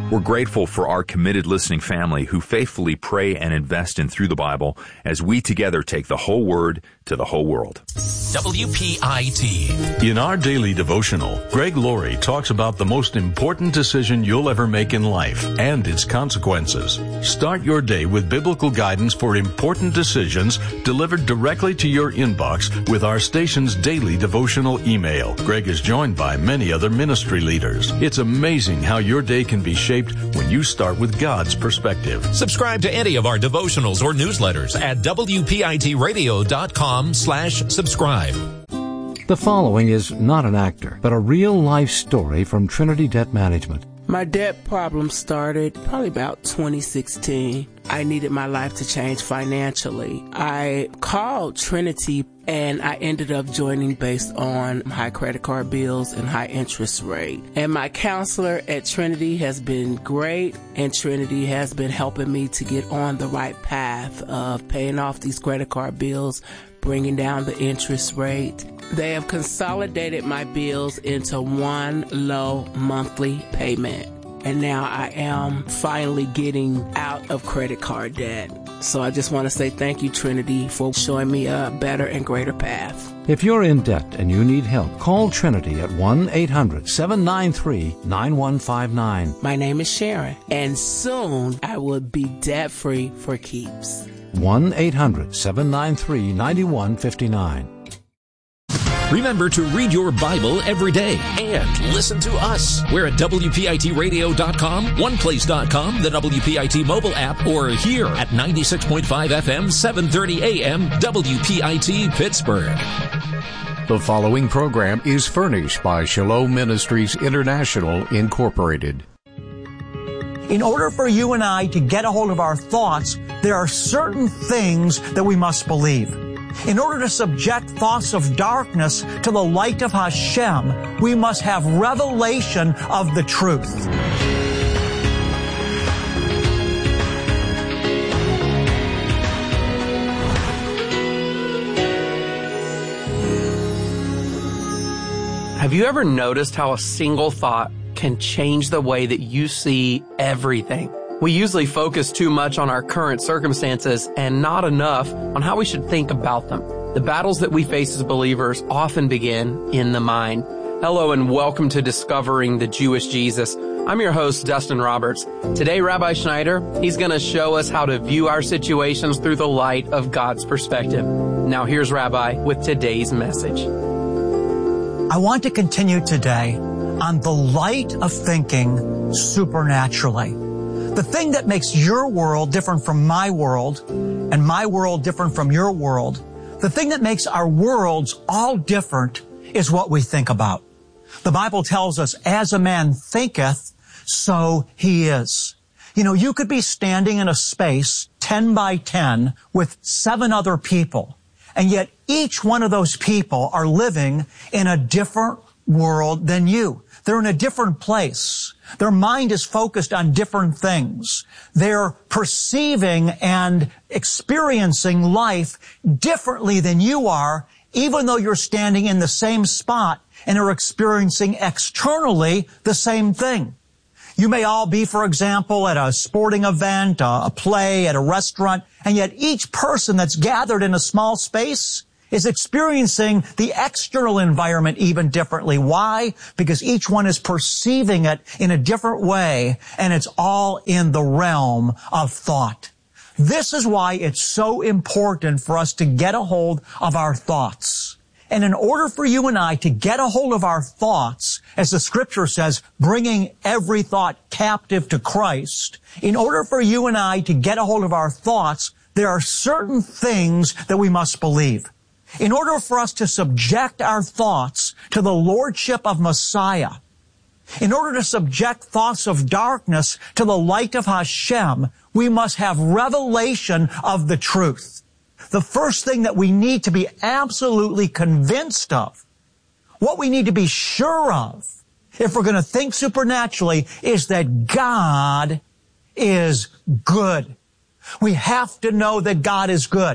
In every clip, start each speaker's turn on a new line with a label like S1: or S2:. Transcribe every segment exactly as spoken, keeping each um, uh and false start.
S1: We're grateful for our committed listening family who faithfully pray and invest in Through the Bible as we together take the whole Word to the whole world.
S2: W P I T.
S3: In our daily devotional, Greg Laurie talks about the most important decision you'll ever make in life and its consequences. Start your day with biblical guidance for important decisions delivered directly to your inbox with our station's daily devotional email. Greg is joined by many other ministry leaders. It's amazing how your day can be shaped when you start with God's perspective.
S2: Subscribe to any of our devotionals or newsletters at W P I T radio dot com slash subscribe.
S4: The following is not an actor, but a real-life story from Trinity Debt Management.
S5: My debt problem started probably about twenty sixteen. I needed my life to change financially. I called Trinity and I ended up joining based on high credit card bills and high interest rate. And my counselor at Trinity has been great, and Trinity has been helping me to get on the right path of paying off these credit card bills, bringing down the interest rate. They have consolidated my bills into one low monthly payment. And now I am finally getting out of credit card debt. So I just want to say thank you, Trinity, for showing me a better and greater path.
S4: If you're in debt and you need help, call Trinity at one eight hundred seven nine three nine one five nine.
S5: My name is Sharon, and soon I will be debt-free for keeps.
S4: one eight hundred seven nine three nine one five nine.
S2: Remember to read your Bible every day and listen to us. We're at W P I T radio dot com, one place dot com, the W P I T mobile app, or here at ninety-six point five F M, seven thirty A M, W P I T Pittsburgh.
S6: The following program is furnished by Shalom Ministries International, Incorporated.
S7: In order for you and I to get a hold of our thoughts, there are certain things that we must believe. In order to subject thoughts of darkness to the light of Hashem, we must have revelation of the truth.
S8: Have you ever noticed how a single thought can change the way that you see everything? We usually focus too much on our current circumstances and not enough on how we should think about them. The battles that we face as believers often begin in the mind. Hello and welcome to Discovering the Jewish Jesus. I'm your host, Dustin Roberts. Today, Rabbi Schneider, he's going to show us how to view our situations through the light of God's perspective. Now here's Rabbi with today's message.
S7: I want to continue today on the light of thinking supernaturally. The thing that makes your world different from my world and my world different from your world, the thing that makes our worlds all different is what we think about. The Bible tells us, as a man thinketh, so he is. You know, you could be standing in a space ten by ten with seven other people, and yet each one of those people are living in a different world than you. They're in a different place. Their mind is focused on different things. They're perceiving and experiencing life differently than you are, even though you're standing in the same spot and are experiencing externally the same thing. You may all be, for example, at a sporting event, a play, at a restaurant, and yet each person that's gathered in a small space is experiencing the external environment even differently. Why? Because each one is perceiving it in a different way, and it's all in the realm of thought. This is why it's so important for us to get a hold of our thoughts. And in order for you and I to get a hold of our thoughts, as the scripture says, bringing every thought captive to Christ, in order for you and I to get a hold of our thoughts, there are certain things that we must believe. In order for us to subject our thoughts to the lordship of Messiah, in order to subject thoughts of darkness to the light of Hashem, we must have revelation of the truth. The first thing that we need to be absolutely convinced of, what we need to be sure of, if we're going to think supernaturally, is that God is good. We have to know that God is good.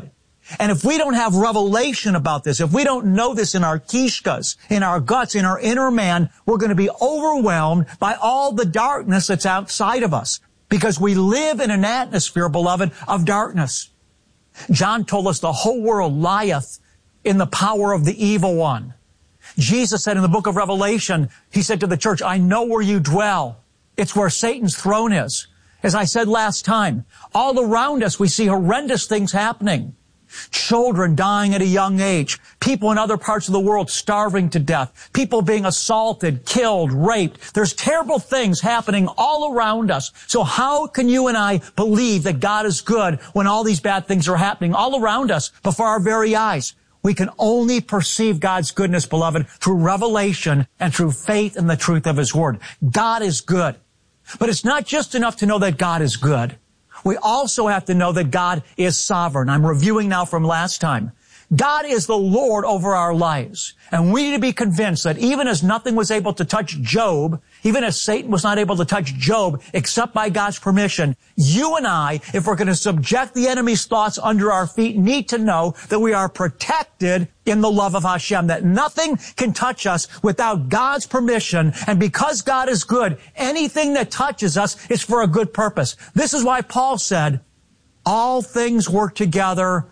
S7: And if we don't have revelation about this, if we don't know this in our kishkas, in our guts, in our inner man, we're going to be overwhelmed by all the darkness that's outside of us. Because we live in an atmosphere, beloved, of darkness. John told us the whole world lieth in the power of the evil one. Jesus said in the book of Revelation, he said to the church, I know where you dwell. It's where Satan's throne is. As I said last time, all around us we see horrendous things happening. Children dying at a young age, people in other parts of the world starving to death, people being assaulted, killed, raped. There's terrible things happening all around us. So how can you and I believe that God is good when all these bad things are happening all around us before our very eyes? We can only perceive God's goodness, beloved, through revelation and through faith in the truth of His Word. God is good. But it's not just enough to know that God is good. We also have to know that God is sovereign. I'm reviewing now from last time. God is the Lord over our lives. And we need to be convinced that even as nothing was able to touch Job, even as Satan was not able to touch Job except by God's permission, you and I, if we're going to subject the enemy's thoughts under our feet, need to know that we are protected in the love of Hashem, that nothing can touch us without God's permission. And because God is good, anything that touches us is for a good purpose. This is why Paul said, all things work together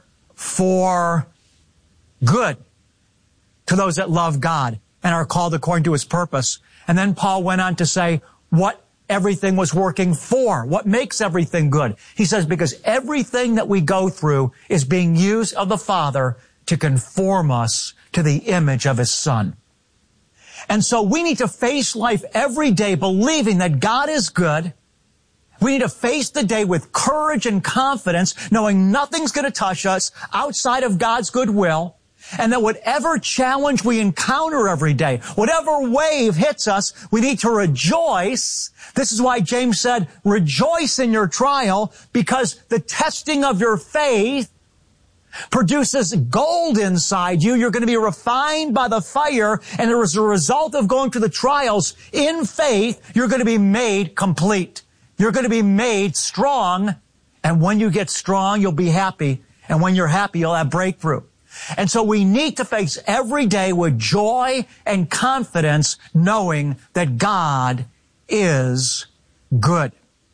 S7: for good to those that love God and are called according to His purpose. And then Paul went on to say what everything was working for, what makes everything good. He says, because everything that we go through is being used of the Father to conform us to the image of His Son. And so we need to face life every day believing that God is good. We need to face the day with courage and confidence, knowing nothing's going to touch us outside of God's goodwill. And that whatever challenge we encounter every day, whatever wave hits us, we need to rejoice. This is why James said, rejoice in your trial, because the testing of your faith produces gold inside you. You're going to be refined by the fire, and as a result of going through the trials in faith, you're going to be made complete. You're going to be made strong, and when you get strong, you'll be happy, and when you're happy, you'll have breakthrough. And so we need to face every day with joy and confidence, knowing that God is good.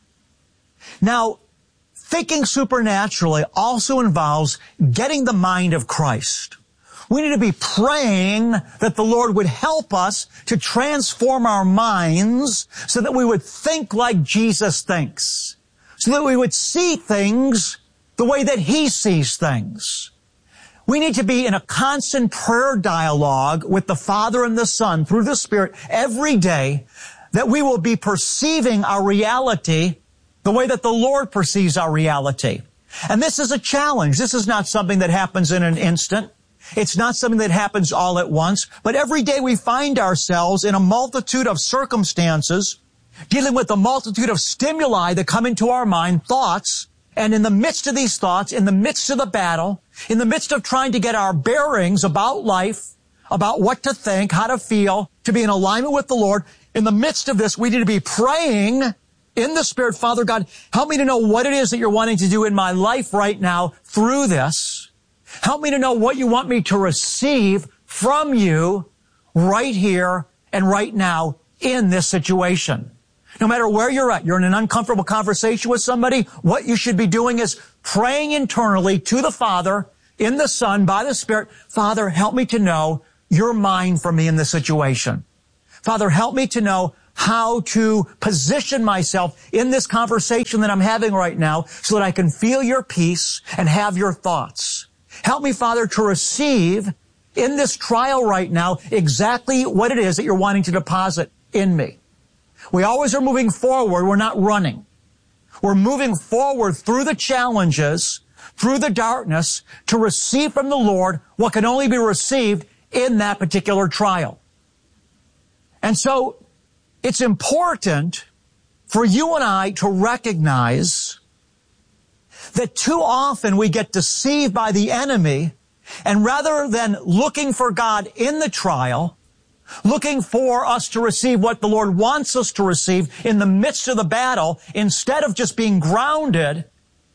S7: Now, thinking supernaturally also involves getting the mind of Christ. We need to be praying that the Lord would help us to transform our minds so that we would think like Jesus thinks, so that we would see things the way that He sees things. We need to be in a constant prayer dialogue with the Father and the Son through the Spirit every day, that we will be perceiving our reality the way that the Lord perceives our reality. And this is a challenge. This is not something that happens in an instant. It's not something that happens all at once. But every day we find ourselves in a multitude of circumstances, dealing with a multitude of stimuli that come into our mind, thoughts. And in the midst of these thoughts, in the midst of the battle, in the midst of trying to get our bearings about life, about what to think, how to feel, to be in alignment with the Lord, in the midst of this, we need to be praying in the Spirit, Father God, help me to know what it is that you're wanting to do in my life right now through this. Help me to know what you want me to receive from you right here and right now in this situation. No matter where you're at, you're in an uncomfortable conversation with somebody, what you should be doing is praying internally to the Father, in the Son, by the Spirit, Father, help me to know your mind for me in this situation. Father, help me to know how to position myself in this conversation that I'm having right now so that I can feel your peace and have your thoughts. Help me, Father, to receive in this trial right now exactly what it is that you're wanting to deposit in me. We always are moving forward. We're not running. We're moving forward through the challenges, through the darkness, to receive from the Lord what can only be received in that particular trial. And so it's important for you and I to recognize that too often we get deceived by the enemy, and rather than looking for God in the trial, looking for us to receive what the Lord wants us to receive in the midst of the battle, instead of just being grounded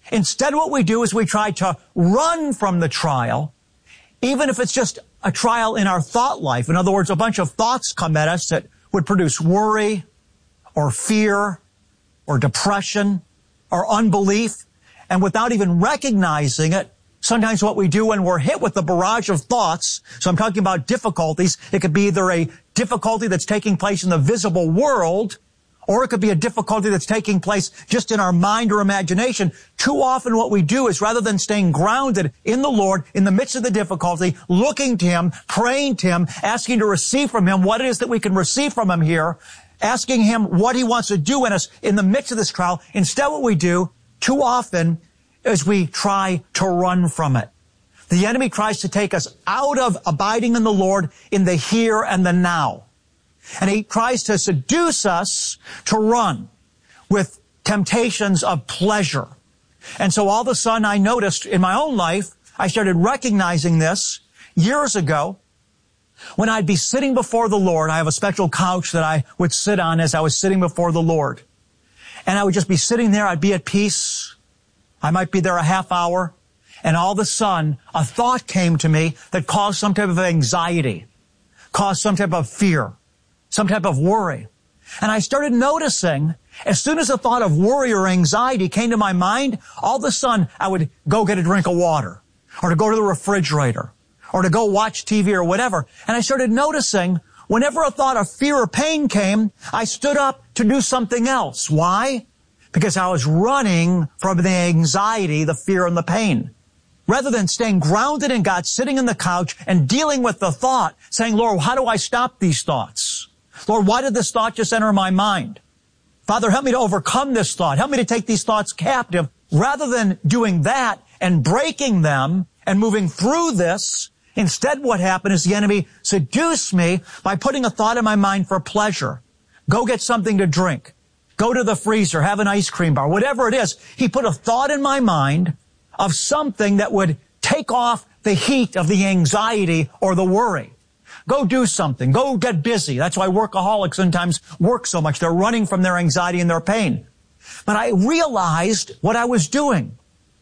S7: Instead, what we do is we try to run from the trial, even if it's just a trial in our thought life. In other words, a bunch of thoughts come at us that would produce worry or fear or depression or unbelief. And without even recognizing it, sometimes what we do when we're hit with the barrage of thoughts, so I'm talking about difficulties, it could be either a difficulty that's taking place in the visible world, or it could be a difficulty that's taking place just in our mind or imagination. Too often what we do is rather than staying grounded in the Lord in the midst of the difficulty, looking to Him, praying to Him, asking to receive from Him what it is that we can receive from Him here, asking Him what He wants to do in us in the midst of this trial. Instead, what we do too often is we try to run from it. The enemy tries to take us out of abiding in the Lord in the here and the now. And he tries to seduce us to run with temptations of pleasure. And so all of a sudden I noticed in my own life, I started recognizing this years ago when I'd be sitting before the Lord. I have a special couch that I would sit on as I was sitting before the Lord. And I would just be sitting there. I'd be at peace. I might be there a half hour. And all of a sudden, a thought came to me that caused some type of anxiety, caused some type of fear, some type of worry. And I started noticing, as soon as a thought of worry or anxiety came to my mind, all of a sudden I would go get a drink of water, or to go to the refrigerator, or to go watch T V or whatever. And I started noticing, whenever a thought of fear or pain came, I stood up to do something else. Why? Because I was running from the anxiety, the fear, and the pain. Rather than staying grounded in God, sitting in the couch and dealing with the thought, saying, Lord, how do I stop these thoughts? Lord, why did this thought just enter my mind? Father, help me to overcome this thought. Help me to take these thoughts captive. Rather than doing that and breaking them and moving through this, instead what happened is the enemy seduced me by putting a thought in my mind for pleasure. Go get something to drink. Go to the freezer, have an ice cream bar, whatever it is. He put a thought in my mind of something that would take off the heat of the anxiety or the worry. Go do something. Go get busy. That's why workaholics sometimes work so much. They're running from their anxiety and their pain. But I realized what I was doing.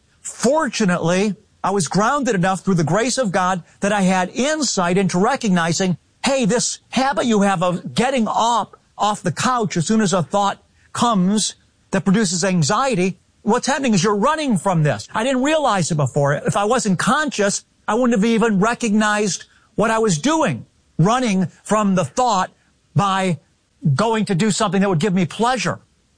S7: Fortunately, I was grounded enough through the grace of God that I had insight into recognizing, hey, this habit you have of getting up off the couch as soon as a thought comes that produces anxiety, what's happening is you're running from this. I didn't realize it before. If I wasn't conscious, I wouldn't have even recognized what I was doing, running from the thought by going to do something that would give me pleasure.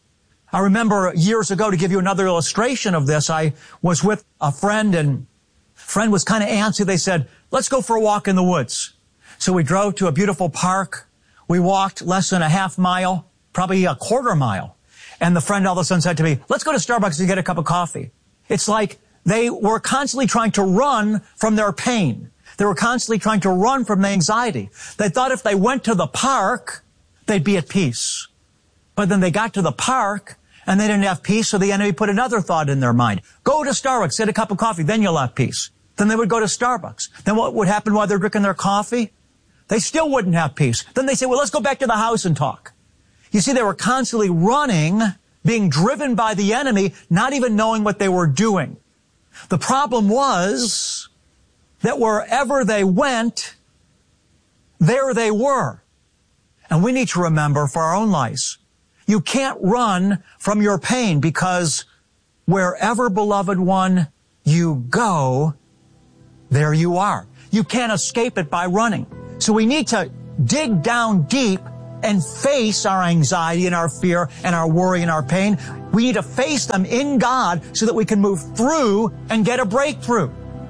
S7: I remember years ago, to give you another illustration of this, I was with a friend, and friend was kind of antsy. They said, let's go for a walk in the woods. So we drove to a beautiful park. We walked less than a half mile, probably a quarter mile. And the friend all of a sudden said to me, let's go to Starbucks and get a cup of coffee. It's like they were constantly trying to run from their pain. They were constantly trying to run from the anxiety. They thought if they went to the park, they'd be at peace. But then they got to the park and they didn't have peace, so the enemy put another thought in their mind. Go to Starbucks, get a cup of coffee, then you'll have peace. Then they would go to Starbucks. Then what would happen while they're drinking their coffee? They still wouldn't have peace. Then they say, well, let's go back to the house and talk. You see, they were constantly running, being driven by the enemy, not even knowing what they were doing. The problem was that wherever they went, there they were. And we need to remember for our own lives, you can't run from your pain, because wherever, beloved one, you go, there you are. You can't escape it by running. So we need to dig down deep and face our anxiety and our fear and our worry and our pain. We need to face them in God so that we can move through and get a breakthrough.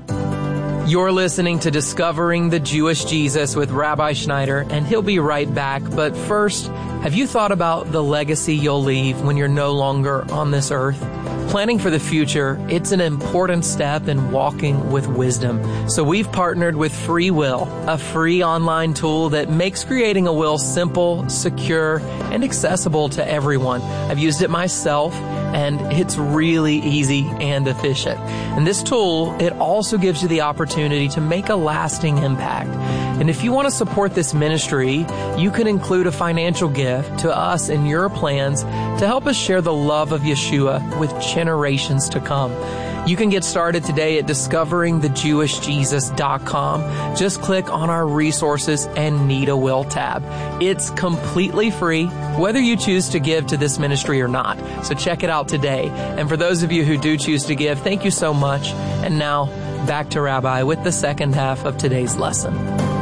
S8: You're listening to Discovering the Jewish Jesus with Rabbi Schneider, and he'll be right back. But first, have you thought about the legacy you'll leave when you're no longer on this earth? Planning for the future, it's an important step in walking with wisdom. So we've partnered with Free Will, a free online tool that makes creating a will simple, secure, and accessible to everyone. I've used it myself, and it's really easy and efficient. And this tool, it also gives you the opportunity to make a lasting impact. And if you want to support this ministry, you can include a financial gift to us in your plans to help us share the love of Yeshua with generations to come. You can get started today at discovering the jewish jesus dot com. Just click on our resources and Need a Will tab. It's completely free, whether you choose to give to this ministry or not. So check it out today. And for those of you who do choose to give, thank you so much. And now, back to Rabbi with the second half of today's lesson.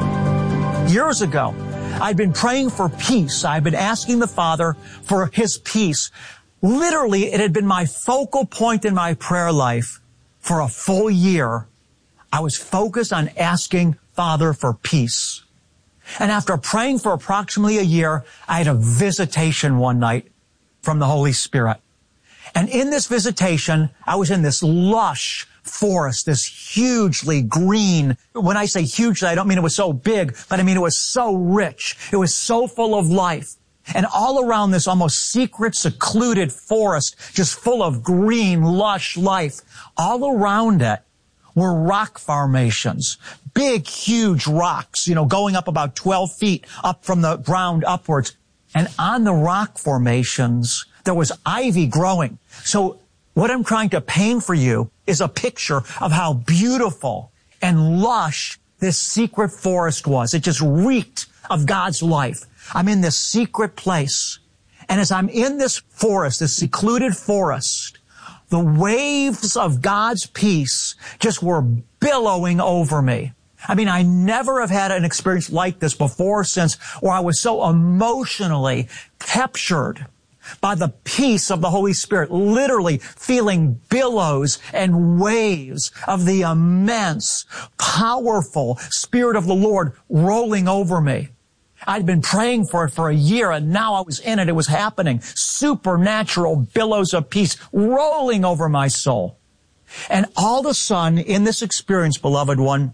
S7: Years ago, I'd been praying for peace. I'd been asking the Father for His peace. Literally, it had been my focal point in my prayer life for a full year. I was focused on asking Father for peace. And after praying for approximately a year, I had a visitation one night from the Holy Spirit. And in this visitation, I was in this lush forest, this hugely green. When I say hugely, I don't mean it was so big, but I mean it was so rich. It was so full of life. And all around this almost secret, secluded forest, just full of green, lush life, all around it were rock formations, big, huge rocks, you know, going up about twelve feet up from the ground upwards. And on the rock formations, there was ivy growing. So what I'm trying to paint for you is a picture of how beautiful and lush this secret forest was. It just reeked of God's life. I'm in this secret place. And as I'm in this forest, this secluded forest, the waves of God's peace just were billowing over me. I mean, I never have had an experience like this before, since, where I was so emotionally captured by the peace of the Holy Spirit, literally feeling billows and waves of the immense, powerful Spirit of the Lord rolling over me. I'd been praying for it for a year, and now I was in it. It was happening. Supernatural billows of peace rolling over my soul. And all of a sudden, in this experience, beloved one,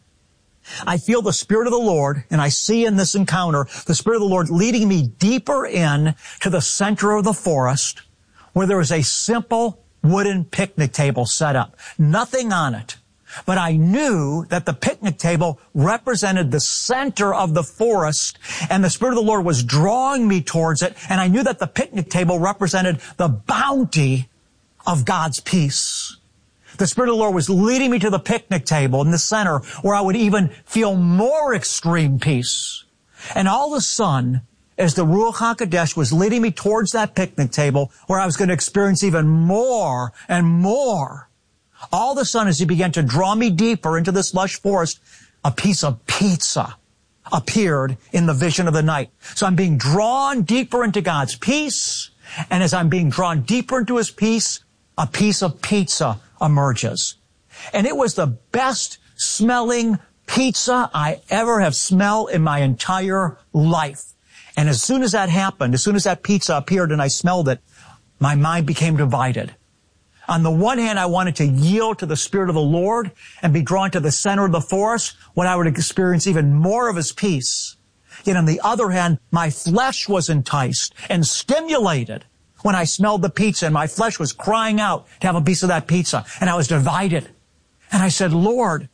S7: I feel the Spirit of the Lord, and I see in this encounter the Spirit of the Lord leading me deeper in to the center of the forest, where there was a simple wooden picnic table set up. Nothing on it. But I knew that the picnic table represented the center of the forest, and the Spirit of the Lord was drawing me towards it, and I knew that the picnic table represented the bounty of God's peace. The Spirit of the Lord was leading me to the picnic table in the center, where I would even feel more extreme peace. And all of a sudden, as the Ruach HaKodesh was leading me towards that picnic table, where I was going to experience even more and more, all of a sudden, as He began to draw me deeper into this lush forest, a piece of pizza appeared in the vision of the night. So I'm being drawn deeper into God's peace, and as I'm being drawn deeper into His peace, a piece of pizza emerges. And it was the best smelling pizza I ever have smelled in my entire life. And as soon as that happened, as soon as that pizza appeared and I smelled it, my mind became divided. On the one hand, I wanted to yield to the Spirit of the Lord and be drawn to the center of the forest, when I would experience even more of His peace. Yet on the other hand, my flesh was enticed and stimulated when I smelled the pizza, and my flesh was crying out to have a piece of that pizza, and I was divided. And I said, Lord,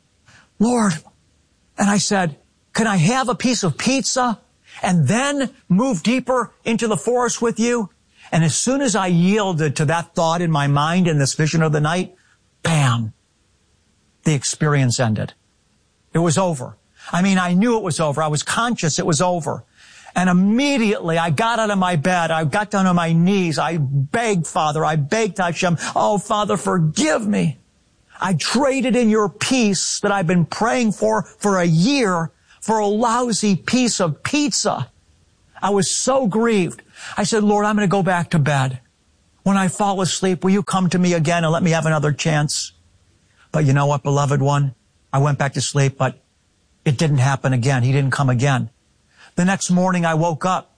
S7: Lord, and I said, can I have a piece of pizza and then move deeper into the forest with you? And as soon as I yielded to that thought in my mind in this vision of the night, bam, the experience ended. It was over. I mean, I knew it was over. I was conscious it was over. And immediately I got out of my bed. I got down on my knees. I begged Father. I begged Hashem, oh, Father, forgive me. I traded in your peace that I've been praying for for a year for a lousy piece of pizza. I was so grieved. I said, Lord, I'm going to go back to bed. When I fall asleep, will you come to me again and let me have another chance? But you know what, beloved one? I went back to sleep, but it didn't happen again. He didn't come again. The next morning I woke up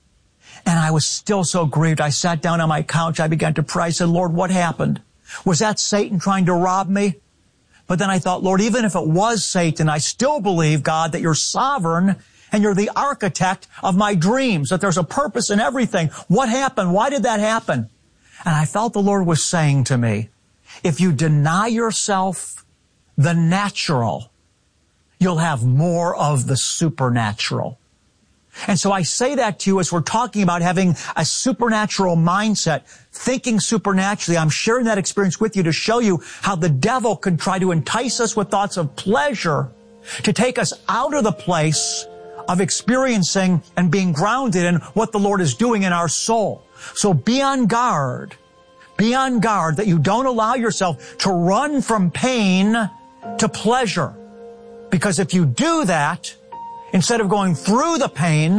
S7: and I was still so grieved. I sat down on my couch. I began to pray. I said, Lord, what happened? Was that Satan trying to rob me? But then I thought, Lord, even if it was Satan, I still believe, God, that you're sovereign and you're the architect of my dreams, that there's a purpose in everything. What happened? Why did that happen? And I felt the Lord was saying to me, if you deny yourself the natural, you'll have more of the supernatural. And so I say that to you as we're talking about having a supernatural mindset, thinking supernaturally. I'm sharing that experience with you to show you how the devil can try to entice us with thoughts of pleasure to take us out of the place of experiencing and being grounded in what the Lord is doing in our soul. So be on guard. Be on guard that you don't allow yourself to run from pain to pleasure. Because if you do that, instead of going through the pain,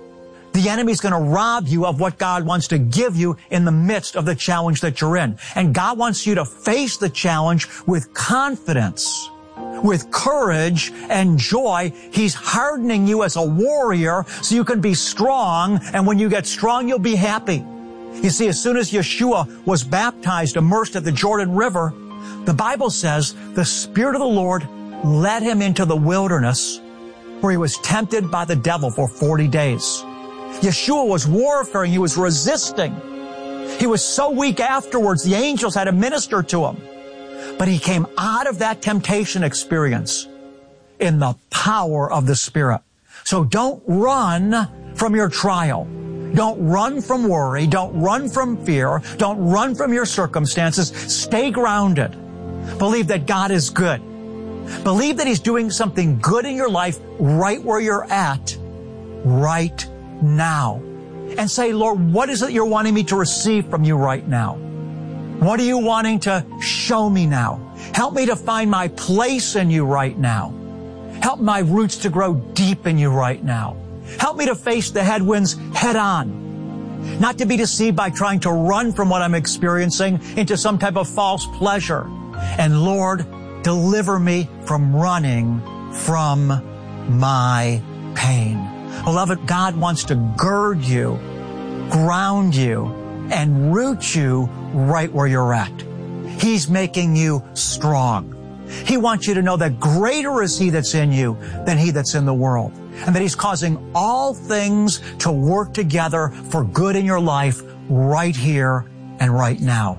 S7: the enemy's going to rob you of what God wants to give you in the midst of the challenge that you're in. And God wants you to face the challenge with confidence, with courage and joy. He's hardening you as a warrior so you can be strong. And when you get strong, you'll be happy. You see, as soon as Yeshua was baptized, immersed at the Jordan River, the Bible says the Spirit of the Lord led him into the wilderness where he was tempted by the devil for forty days. Yeshua was warfaring. He was resisting. He was so weak afterwards, the angels had to minister to him. But he came out of that temptation experience in the power of the Spirit. So don't run from your trial. Don't run from worry. Don't run from fear. Don't run from your circumstances. Stay grounded. Believe that God is good. Believe that He's doing something good in your life right where you're at, right now. And say, Lord, what is it you're wanting me to receive from you right now? What are you wanting to show me now? Help me to find my place in you right now. Help my roots to grow deep in you right now. Help me to face the headwinds head on. Not to be deceived by trying to run from what I'm experiencing into some type of false pleasure. And Lord, deliver me from running from my pain. Beloved, God wants to gird you, ground you, and root you right where you're at. He's making you strong. He wants you to know that greater is He that's in you than he that's in the world, and that He's causing all things to work together for good in your life right here and right now.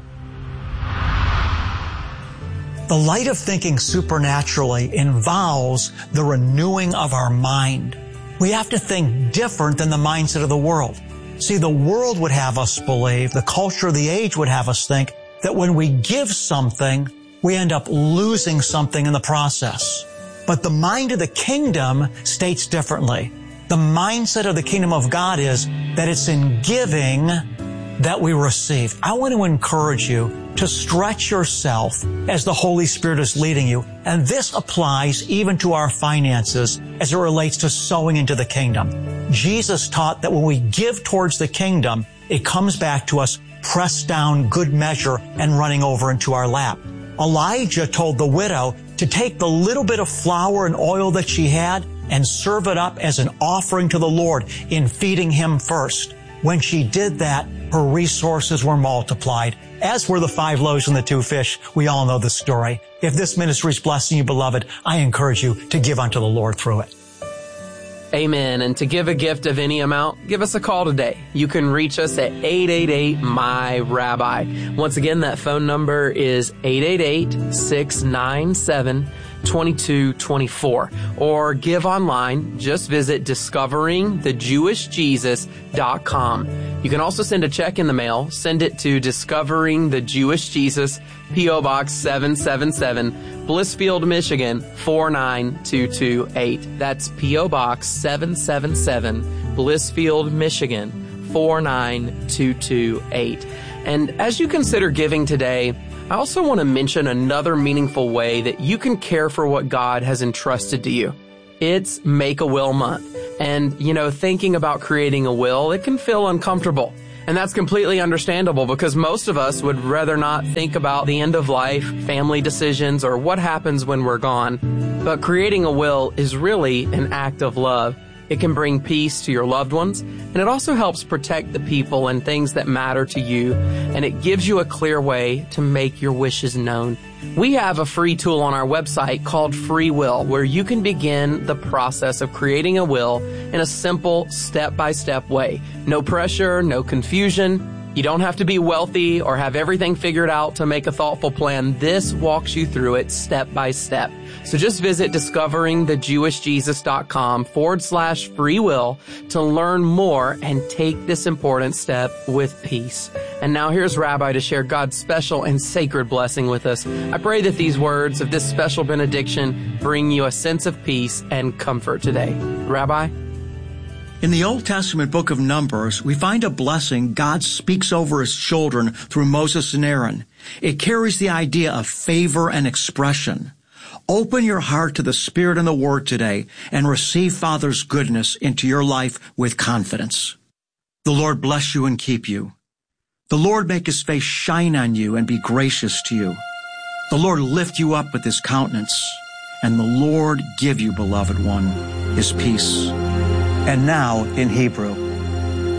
S7: The light of thinking supernaturally involves the renewing of our mind. We have to think different than the mindset of the world. See, the world would have us believe, the culture of the age would have us think, that when we give something, we end up losing something in the process. But the mind of the kingdom states differently. The mindset of the kingdom of God is that it's in giving that we receive. I want to encourage you to stretch yourself as the Holy Spirit is leading you. And this applies even to our finances as it relates to sowing into the kingdom. Jesus taught that when we give towards the kingdom, it comes back to us pressed down, good measure, and running over into our lap. Elijah told the widow to take the little bit of flour and oil that she had and serve it up as an offering to the Lord in feeding Him first. When she did that, her resources were multiplied, as were the five loaves and the two fish. We all know the story. If this ministry is blessing you, beloved, I encourage you to give unto the Lord through it.
S8: Amen. And to give a gift of any amount, give us a call today. You can reach us at eight eight eight, M Y, Rabbi. Once again, that phone number is eight eight eight, six nine seven, two two two four. Or give online. Just visit discovering the jewish jesus dot com. You can also send a check in the mail. Send it to Discovering the Jewish Jesus, P O Box seven seven seven, Blissfield, Michigan, four nine two two eight. That's P O Box seven seven seven, Blissfield, Michigan, four nine two two eight. And as you consider giving today, I also want to mention another meaningful way that you can care for what God has entrusted to you. It's Make a Will Month. And, you know, thinking about creating a will, it can feel uncomfortable. And that's completely understandable because most of us would rather not think about the end of life, family decisions, or what happens when we're gone. But creating a will is really an act of love. It can bring peace to your loved ones, and it also helps protect the people and things that matter to you, and it gives you a clear way to make your wishes known. We have a free tool on our website called Free Will, where you can begin the process of creating a will in a simple step-by-step way. No pressure, no confusion. You don't have to be wealthy or have everything figured out to make a thoughtful plan. This walks you through it step by step. So just visit discoveringthejewishjesus.com forward slash free will to learn more and take this important step with peace. And now here's Rabbi to share God's special and sacred blessing with us. I pray that these words of this special benediction bring you a sense of peace and comfort today. Rabbi?
S7: In the Old Testament book of Numbers, we find a blessing God speaks over his children through Moses and Aaron. It carries the idea of favor and expression. Open your heart to the Spirit and the Word today and receive Father's goodness into your life with confidence. The Lord bless you and keep you. The Lord make his face shine on you and be gracious to you. The Lord lift you up with his countenance, and the Lord give you, beloved one, his peace. And now in Hebrew.